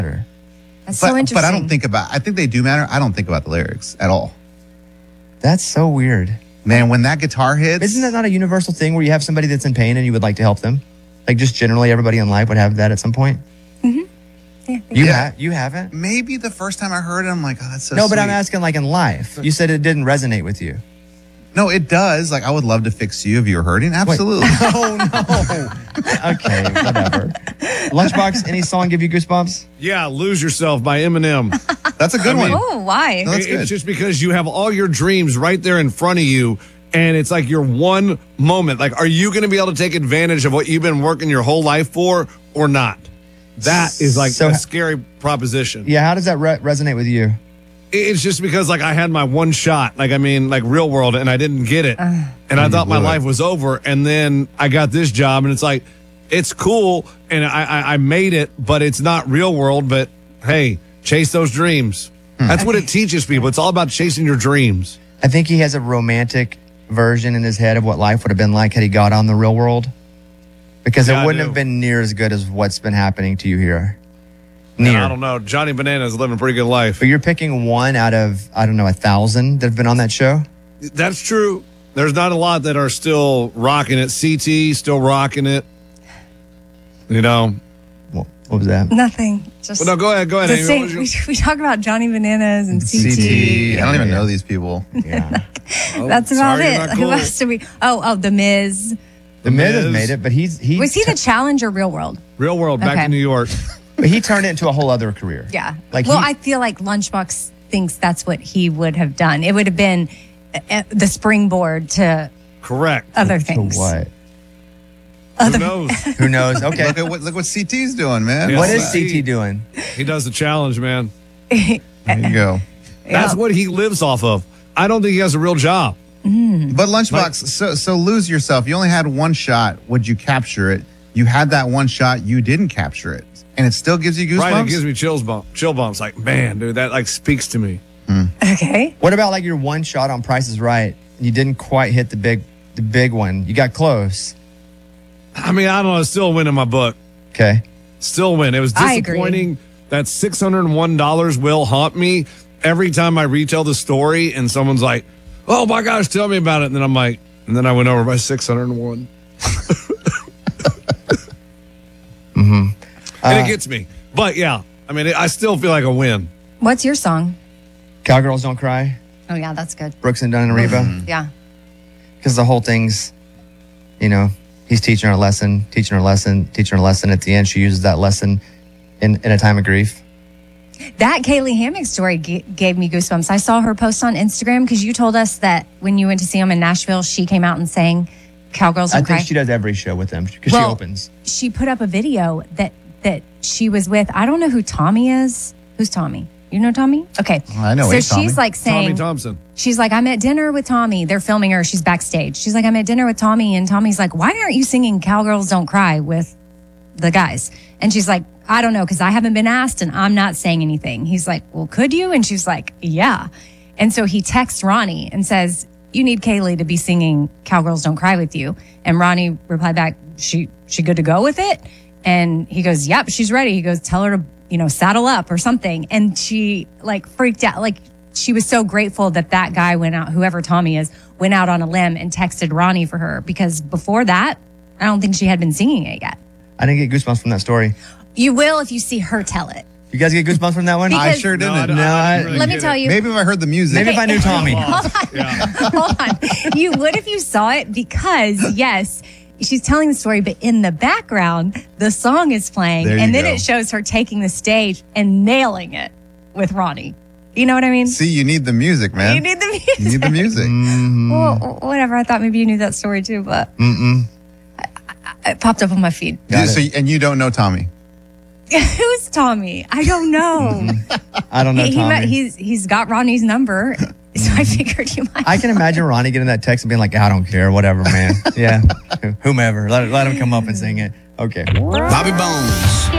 That's so interesting. But I don't think about. I think they do matter. I don't think about the lyrics at all. That's so weird. Man, when that guitar hits, Isn't that not a universal thing where you have somebody that's in pain and you would like to help them? Like just generally everybody in life would have that at some point? Yeah. You haven't? maybe the first time I heard it, I'm like, oh, that's so No, but I'm sweet. asking like in life. You said it didn't resonate with you. No, it does. Like, I would love to fix you if you were hurting. Absolutely. Oh, no. Okay, whatever. Lunchbox, any song give you goosebumps? Yeah, Lose Yourself by Eminem. That's a good one. Oh, why? No, that's good. It's just because you have all your dreams right there in front of you, and it's like your one moment. Like, are you going to be able to take advantage of what you've been working your whole life for or not? That is like So- a scary proposition. Yeah, how does that resonate with you? It's just because like I had my one shot, like real world, and I didn't get it, and I thought my blew it. life was over, and then I got this job, and it's like it's cool, and I made it, but it's not real world. But hey, chase those dreams. That's what it teaches people. It's all about chasing your dreams. I think he has a romantic version in his head of what life would have been like had he got on the real world. Because Yeah, it I wouldn't do. have been near as good as what's been happening to you here. And Near. I don't know. Johnny Bananas living a pretty good life. But you're picking one out of, 1,000 that have been on that show? That's true. There's not a lot that are still rocking it. CT still rocking it. You know. What was that? Nothing. Just Well, no, go ahead. the Amy. same- What was your- we talk about Johnny Bananas and CT. CT. I don't even know these people. Yeah. That's about sorry, it. you're not Who cool. else do we? Oh, The Miz. The Miz has Miz. made it, but he Was he the challenge or Real World? Real world, back Okay. to New York. but he turned it into a whole other career. Yeah. Like well, he- I feel like Lunchbox thinks that's what he would have done. It would have been the springboard to Correct. other To things. what? Who knows? Who knows? Okay. Look what CT's doing, man. Yeah. What Well, is CT doing? He does the challenge, man. There you go. That's what he lives off of. I don't think he has a real job. But Lunchbox, so lose yourself. You only had one shot. Would you capture it? You had that one shot. You didn't capture it, and it still gives you goosebumps. Right? It gives me chill bumps. Like, man, dude, that like speaks to me. Okay. What about like your one shot on Price is Right? You didn't quite hit the big one. You got close. I mean, I don't know. It's still a win in my book. Okay. Still a win. It was I agree. disappointing that $601 will haunt me every time I retell the story and someone's like, oh my gosh, tell me about it. And then I'm like, and then I went over by 601. And it gets me. But yeah, I mean, I still feel like a win. What's your song? Cowgirls Don't Cry. Oh yeah, that's good. Brooks and Dunn and Reba. Yeah. Because the whole thing's, he's teaching her a lesson. At the end, she uses that lesson in a time of grief. That Kaylee Hammock story gave me goosebumps. I saw her post on Instagram because you told us that when you went to see him in Nashville, she came out and sang Cowgirls I Don't Cry. think she does every show with them because she Well, opens. She put up a video that she was with. I don't know who Tommy is. Who's Tommy? You know Tommy? Okay. I know So a Tommy. she's like Tommy saying, Thompson. she's like, I'm at dinner with Tommy. They're filming her. She's backstage. She's like, I'm at dinner with Tommy. And Tommy's like, why aren't you singing Cowgirls Don't Cry with the guys? And she's like, I don't know, because I haven't been asked and I'm not saying anything. He's like, well, could you? And she's like, yeah. And so he texts Ronnie and says, you need Kaylee to be singing Cowgirls Don't Cry with you. And Ronnie replied back, she good to go with it? And he goes, yep, she's ready. He goes, tell her to, saddle up or something. And she like freaked out. Like she was so grateful that guy went out, whoever Tommy is, went out on a limb and texted Ronnie for her, because before that, I don't think she had been singing it yet. I didn't get goosebumps from that story. You will if you see her tell it. You guys get goosebumps from that one? Because- I sure didn't. Let me tell you. Maybe if I heard the music. Maybe if I knew Tommy. Hold on. You would if you saw it, because yes, she's telling the story, but in the background, the song is playing, There you and then go. it shows her taking the stage and nailing it with Ronnie. You know what I mean? See, you need the music, man. You need the music. You need the music. Well, whatever. I thought maybe you knew that story too, but it popped up on my feed. And you don't know Tommy. Who's Tommy? I don't know. I don't know Tommy. He's got Ronnie's number, so I figured you might. I can imagine Ronnie getting that text and being like, I don't care, whatever, man. Yeah. Whomever. Let him come up and sing it. Okay. Bobby Bones.